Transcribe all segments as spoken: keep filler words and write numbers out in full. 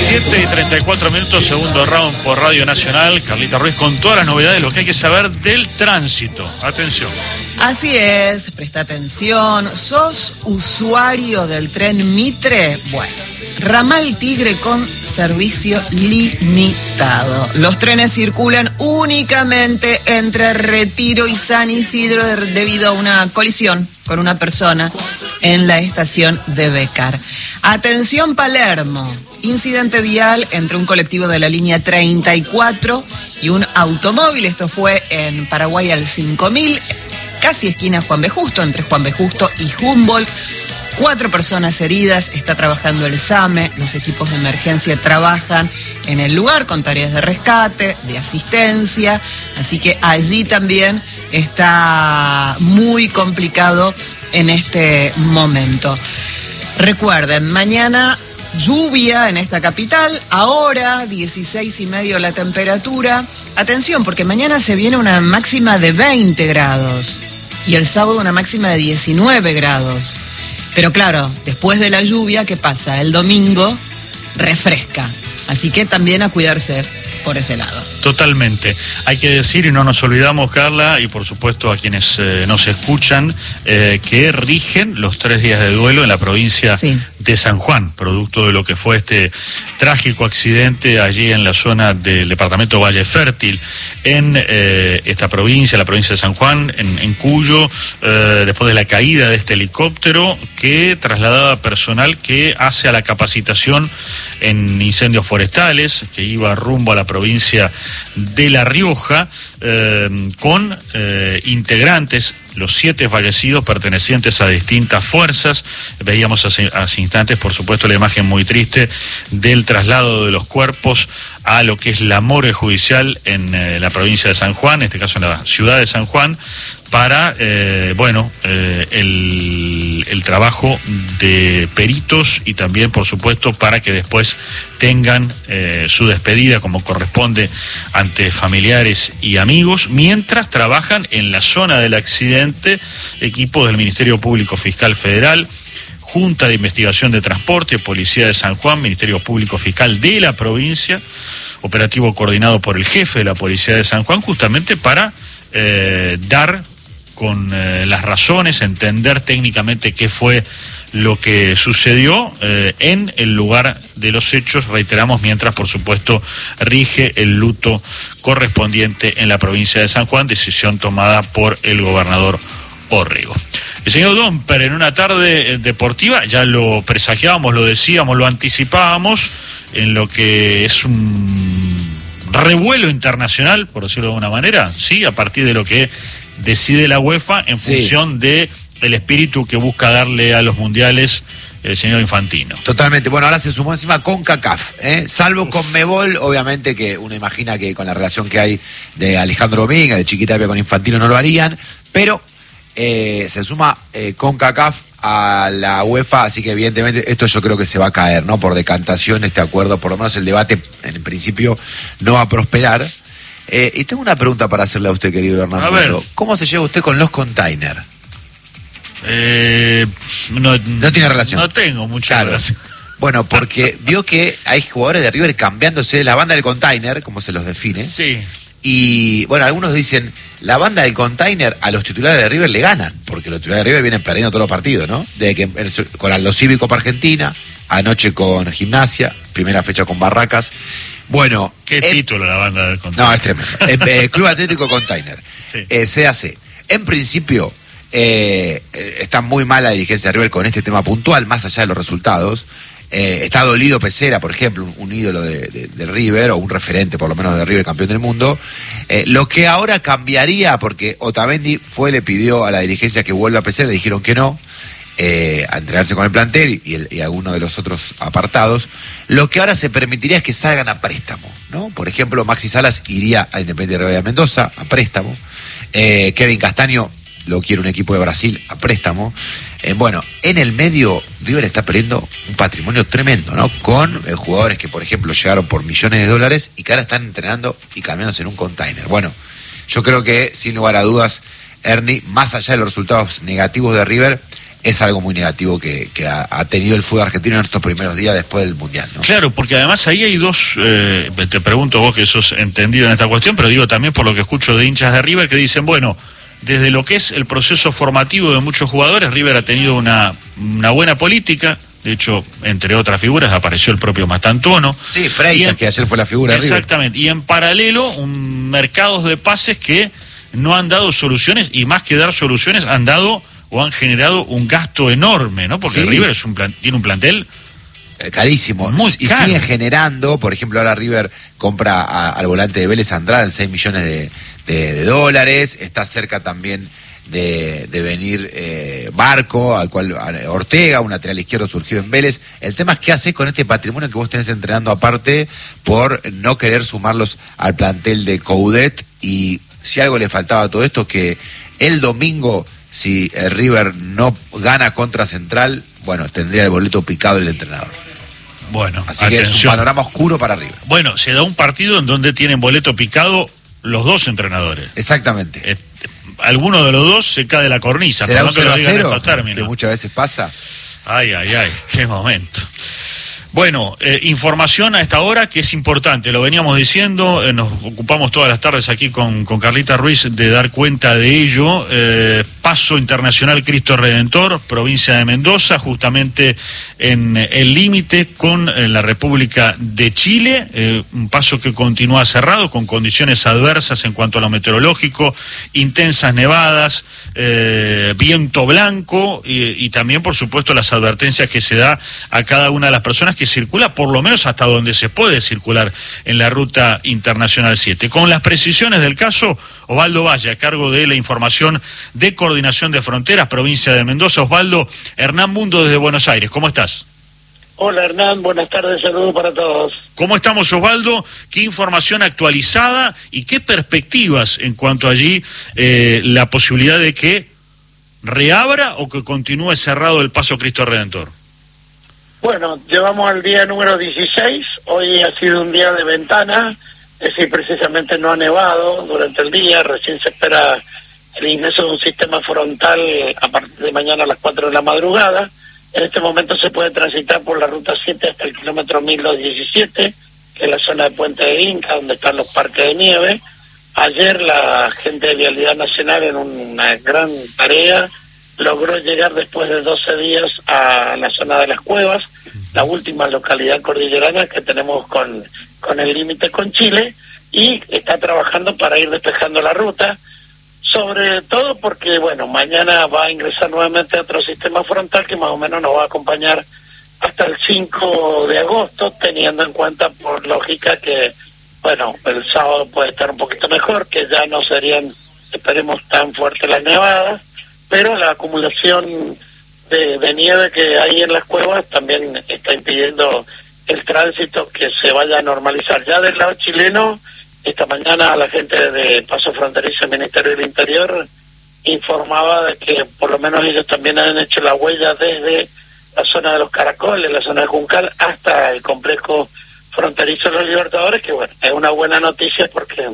siete y treinta y cuatro minutos, segundo round por Radio Nacional. Carlita Ruiz con todas las novedades, lo que hay que saber del tránsito. Atención. Así es, presta atención. ¿Sos usuario del tren Mitre? Bueno, ramal Tigre con servicio limitado. Los trenes circulan únicamente entre Retiro y San Isidro debido a una colisión con una persona en la estación de Becar. Atención Palermo, incidente vial entre un colectivo de la línea treinta y cuatro y un automóvil. Esto fue en Paraguay al cinco mil, casi esquina Juan B. Justo, entre Juan B. Justo y Humboldt. Cuatro personas heridas, está trabajando el SAME, los equipos de emergencia trabajan en el lugar con tareas de rescate, de asistencia, así que allí también está muy complicado en este momento. Recuerden, mañana lluvia en esta capital, ahora dieciséis y medio la temperatura. Atención, porque mañana se viene una máxima de veinte grados y el sábado una máxima de diecinueve grados. Pero claro, después de la lluvia, ¿qué pasa? El domingo refresca. Así que también a cuidarse por ese lado. Totalmente. Hay que decir, y no nos olvidamos, Carla, y por supuesto a quienes eh, nos escuchan, eh, que rigen los tres días de duelo en la provincia sí. de San Juan, producto de lo que fue este trágico accidente allí en la zona del departamento Valle Fértil, en eh, esta provincia, la provincia de San Juan, en, en Cuyo, eh, después de la caída de este helicóptero que trasladaba personal que hace a la capacitación en incendios forestales, que iba rumbo a la provincia de La Rioja, eh, con eh, integrantes, los siete fallecidos pertenecientes a distintas fuerzas. Veíamos hace, hace instantes, por supuesto, la imagen muy triste del traslado de los cuerpos a lo que es la morgue judicial en eh, la provincia de San Juan, en este caso en la ciudad de San Juan, para, eh, bueno, eh, el, el trabajo de peritos y también, por supuesto, para que después tengan eh, su despedida como corresponde ante familiares y amigos, mientras trabajan en la zona del accidente equipos del Ministerio Público Fiscal Federal, Junta de Investigación de Transporte, Policía de San Juan, Ministerio Público Fiscal de la provincia, operativo coordinado por el jefe de la Policía de San Juan, justamente para eh, dar con eh, las razones, entender técnicamente qué fue lo que sucedió eh, en el lugar de los hechos, reiteramos, mientras por supuesto rige el luto correspondiente en la provincia de San Juan, decisión tomada por el gobernador Orrego. El señor Domper, en una tarde deportiva, ya lo presagiábamos, lo decíamos, lo anticipábamos, en lo que es un revuelo internacional, por decirlo de alguna manera, sí, a partir de lo que decide la UEFA en sí. función de el espíritu que busca darle a los mundiales el señor Infantino. Totalmente. Bueno, ahora se sumó encima CONCACAF, ¿eh? Salvo Uf. Conmebol, obviamente que uno imagina que con la relación que hay de Alejandro Domínguez, de Chiquitapia con Infantino no lo harían, pero eh, se suma eh, CONCACAF a la UEFA, así que evidentemente esto yo creo que se va a caer, ¿no? Por decantación este acuerdo, por lo menos el debate en principio no va a prosperar. Eh, y tengo una pregunta para hacerle a usted, querido Hernán. A ver. ¿Cómo se lleva usted con los containers? Eh, no, no tiene relación. No tengo mucha claro. relación. Bueno, porque vio que hay jugadores de River cambiándose de la banda del container, como se los define. Sí. Y bueno, algunos dicen, la banda del container a los titulares de River le ganan, porque los titulares de River vienen perdiendo todos los partidos, ¿no? Desde que con Aldo Civi Copa Argentina, anoche con Gimnasia, primera fecha con Barracas. Bueno. ¿Qué eh, título la banda del container? No, es tremendo. eh, eh, Club Atlético Container. Sí. Eh, C A C. En principio, eh, eh, está muy mal la dirigencia de River con este tema puntual, más allá de los resultados. Eh, está dolido Pesera, por ejemplo, un, un ídolo de, de, de River, o un referente por lo menos de River, campeón del mundo. Eh, lo que ahora cambiaría, porque Otamendi fue, le pidió a la dirigencia que vuelva a Pesera, le dijeron que no, eh, a entrenarse con el plantel y, el, y alguno de los otros apartados. Lo que ahora se permitiría es que salgan a préstamo, ¿no? Por ejemplo, Maxi Salas iría a Independiente Rivadavia de Mendoza a préstamo. Eh, Kevin Castaño lo quiere un equipo de Brasil a préstamo. Eh, bueno, en el medio River está perdiendo un patrimonio tremendo, ¿no? Con eh, jugadores que, por ejemplo, llegaron por millones de dólares y que ahora están entrenando y cambiándose en un container. Bueno, yo creo que, sin lugar a dudas, Ernie, más allá de los resultados negativos de River, es algo muy negativo que, que ha, ha tenido el fútbol argentino en estos primeros días después del Mundial, ¿no? Claro, porque además ahí hay dos, eh, te pregunto vos que sos entendido en esta cuestión, pero digo también por lo que escucho de hinchas de River que dicen, bueno, desde lo que es el proceso formativo de muchos jugadores, River ha tenido una, una buena política. De hecho, entre otras figuras, apareció el propio Mastantuono. Sí, Freitas, que ayer fue la figura de River. Exactamente. Y en paralelo, un mercados de pases que no han dado soluciones, y más que dar soluciones, han dado o han generado un gasto enorme, ¿no? Porque sí. River es un plan, tiene un plantel eh, carísimo. Muy y caro. Siguen generando, por ejemplo, ahora River compra a, al volante de Vélez Andrade en seis millones de, de, de dólares. Está cerca también de, de venir eh, Barco, al cual Ortega, un lateral izquierdo surgido en Vélez. El tema es qué haces con este patrimonio que vos tenés entrenando aparte por no querer sumarlos al plantel de Coudet. Y si algo le faltaba a todo esto, que el domingo, si el River no gana contra Central, bueno, tendría el boleto picado el entrenador. Bueno, así atención. Que es un panorama oscuro para River. Bueno, se da un partido en donde tienen boleto picado los dos entrenadores. Exactamente. Eh, alguno de los dos se cae de la cornisa, ¿será pero no que lo digan en cero, estos términos. Que muchas veces pasa. Ay, ay, ay, qué momento. Bueno, eh, información a esta hora que es importante, lo veníamos diciendo, eh, nos ocupamos todas las tardes aquí con, con Carlita Ruiz de dar cuenta de ello. Eh, Paso Internacional Cristo Redentor, provincia de Mendoza, justamente en el límite con eh, la República de Chile, eh, un paso que continúa cerrado con condiciones adversas en cuanto a lo meteorológico, intensas nevadas, eh, viento blanco y, y también, por supuesto, las advertencias que se da a cada una de las personas que circula, por lo menos hasta donde se puede circular en la Ruta Internacional siete. Con las precisiones del caso, Osvaldo Valle, a cargo de la información de Coordinación de Fronteras, provincia de Mendoza. Osvaldo, Hernán Mundo desde Buenos Aires, ¿cómo estás? Hola Hernán, buenas tardes, saludos para todos. ¿Cómo estamos, Osvaldo? ¿Qué información actualizada y qué perspectivas en cuanto allí eh, la posibilidad de que reabra o que continúe cerrado el Paso Cristo Redentor? Bueno, llevamos al día número dieciséis, hoy ha sido un día de ventana, es decir, precisamente no ha nevado durante el día, recién se espera el ingreso de un sistema frontal a partir de mañana a las cuatro de la madrugada. En este momento se puede transitar por la Ruta siete hasta el kilómetro mil doscientos diecisiete, que es la zona de Puente de Inca, donde están los parques de nieve. Ayer la gente de Vialidad Nacional, en una gran tarea, logró llegar después de doce días a la zona de las Cuevas, la última localidad cordillerana que tenemos con, con el límite con Chile, y está trabajando para ir despejando la ruta, sobre todo porque, bueno, mañana va a ingresar nuevamente otro sistema frontal que más o menos nos va a acompañar hasta el cinco de agosto, teniendo en cuenta por lógica que, bueno, el sábado puede estar un poquito mejor, que ya no serían, esperemos, tan fuertes las nevadas, pero la acumulación de, de nieve que hay en las cuevas también está impidiendo el tránsito que se vaya a normalizar. Ya del lado chileno, esta mañana la gente de Paso Fronterizo del Ministerio del Interior informaba de que por lo menos ellos también han hecho la huella desde la zona de los Caracoles, la zona de Juncal, hasta el complejo fronterizo de los Libertadores, que bueno, es una buena noticia porque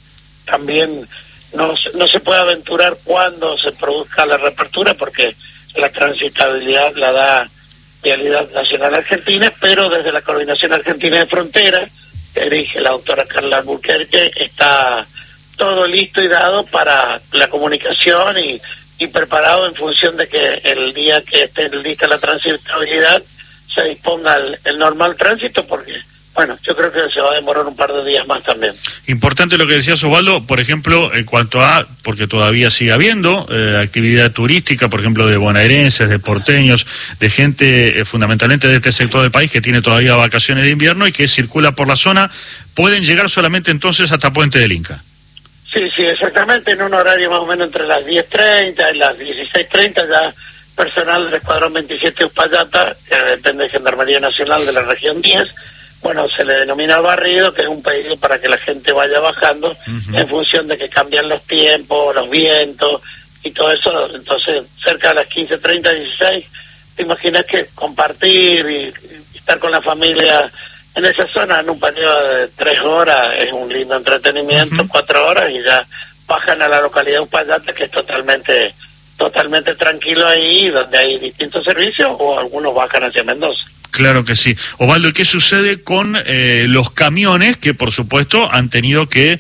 también no, no se puede aventurar cuando se produzca la reapertura, porque la transitabilidad la da Vialidad Nacional Argentina, pero desde la Coordinación Argentina de Fronteras, que dirige la doctora Carla Alburquerque, está todo listo y dado para la comunicación y, y preparado en función de que el día que esté lista la transitabilidad se disponga el, el normal tránsito, porque bueno, yo creo que se va a demorar un par de días más también. Importante lo que decía Osvaldo, por ejemplo, en cuanto a, porque todavía sigue habiendo eh, actividad turística, por ejemplo, de bonaerenses, de porteños, de gente eh, fundamentalmente de este sector del país que tiene todavía vacaciones de invierno y que circula por la zona, pueden llegar solamente entonces hasta Puente del Inca. Sí, sí, exactamente, en un horario más o menos entre las diez treinta y las dieciséis treinta, ya personal del Escuadrón veintisiete Uspallata, que depende de Gendarmería Nacional de la región diez, bueno, se le denomina barrido, que es un pedido para que la gente vaya bajando uh-huh. en función de que cambian los tiempos, los vientos y todo eso. Entonces, cerca de las quince treinta, dieciséis, te imaginas que compartir y, y estar con la familia en esa zona en un periodo de tres horas es un lindo entretenimiento, uh-huh. cuatro horas, y ya bajan a la localidad de Uspallata, que es totalmente totalmente tranquilo ahí, donde hay distintos servicios, o algunos bajan hacia Mendoza. Claro que sí. Osvaldo, ¿y qué sucede con eh, los camiones que, por supuesto, han tenido que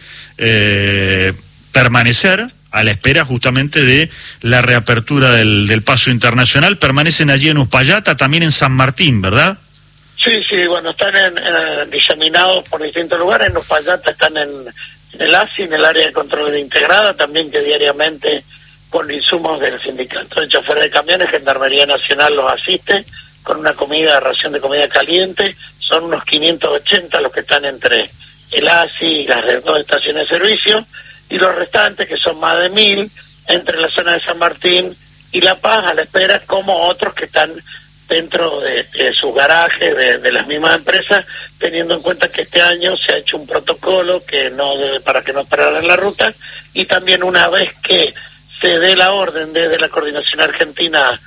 eh, permanecer a la espera justamente de la reapertura del, del paso internacional? Permanecen allí en Uspallata, también en San Martín, ¿verdad? Sí, sí, bueno, están en, en, diseminados por distintos lugares. En Uspallata están en, en el A S I, en el área de control integrada, también que diariamente con insumos del sindicato de choferes de camiones, Gendarmería Nacional los asiste con una comida, ración de comida caliente. Son unos quinientos ochenta los que están entre el A S I y las dos estaciones de servicio, y los restantes, que son más de mil, entre la zona de San Martín y La Paz, a la espera, como otros que están dentro de, de sus garajes, de, de las mismas empresas, teniendo en cuenta que este año se ha hecho un protocolo que no debe, para que no esperaran la ruta, y también una vez que se dé la orden desde la Coordinación Argentina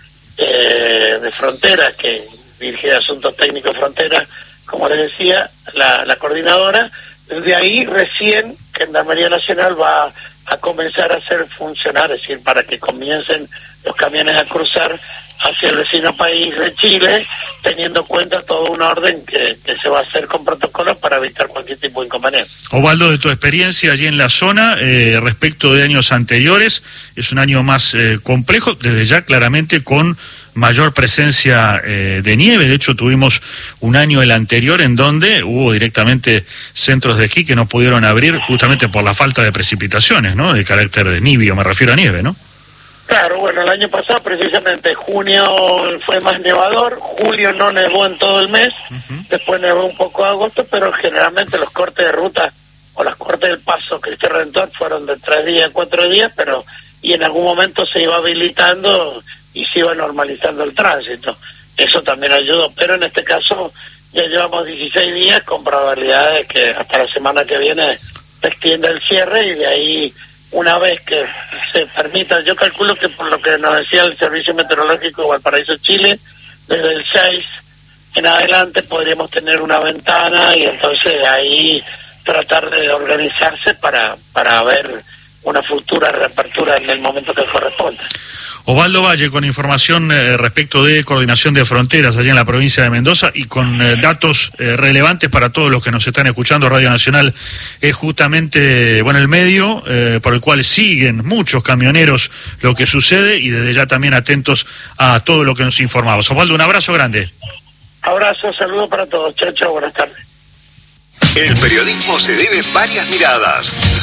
eh, de Fronteras, que dirige Asuntos Técnicos Fronteras, como les decía, la, la coordinadora, desde ahí recién Gendarmería Nacional va a, a comenzar a hacer funcionar, es decir, para que comiencen los camiones a cruzar hacia el vecino país de Chile, teniendo en cuenta todo un orden que, que se va a hacer con protocolos para evitar cualquier tipo de inconveniente. Osvaldo, de tu experiencia allí en la zona, eh, respecto de años anteriores, es un año más eh, complejo, desde ya claramente con mayor presencia eh, de nieve. De hecho, tuvimos un año el anterior en donde hubo directamente centros de esquí que no pudieron abrir justamente por la falta de precipitaciones, ¿no? De carácter nibio, me refiero a nieve, ¿no? Claro, bueno, el año pasado precisamente junio fue más nevador, julio no nevó en todo el mes, uh-huh. Después nevó un poco en agosto, pero generalmente los cortes de ruta o las cortes del paso Cristo Redentor fueron de tres días, cuatro días, pero y en algún momento se iba habilitando y se iba normalizando el tránsito. Eso también ayudó, pero en este caso ya llevamos dieciséis días con probabilidad de que hasta la semana que viene se extienda el cierre, y de ahí, una vez que se permita, yo calculo que por lo que nos decía el Servicio Meteorológico de Valparaíso, Chile, desde el seis en adelante podríamos tener una ventana, y entonces ahí tratar de organizarse para, para ver una futura reapertura en el momento que corresponda. Osvaldo Valle, con información eh, respecto de coordinación de fronteras allá en la provincia de Mendoza, y con eh, datos eh, relevantes para todos los que nos están escuchando. Radio Nacional es justamente, bueno, el medio eh, por el cual siguen muchos camioneros lo que sucede, y desde ya también atentos a todo lo que nos informamos. Osvaldo, un abrazo grande. Abrazo, saludo para todos. Chao, chao, buenas tardes. El periodismo se debe varias miradas.